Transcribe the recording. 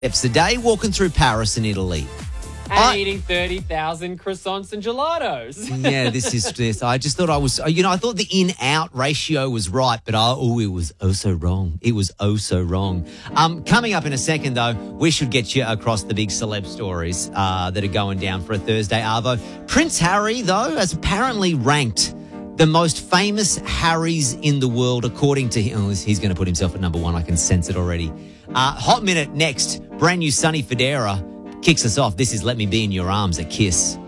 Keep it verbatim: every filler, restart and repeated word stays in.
steps a day walking through Paris and Italy. And I- eating thirty thousand croissants and gelatos. Yeah, this is this. I just thought I was, you know, I thought the in-out ratio was right, but I, oh, it was oh so wrong. It was oh so wrong. Um, coming up in a second, though, we should get you across the big celeb stories uh, that are going down for a Thursday Arvo. Prince Harry, though, has apparently ranked the most famous Harrys in the world, according to him. Oh, he's going to put himself at number one. I can sense it already. Uh, Hot Minute next. Brand new Sonny Fodera kicks us off. This is Let Me Be in Your Arms, a Kiss.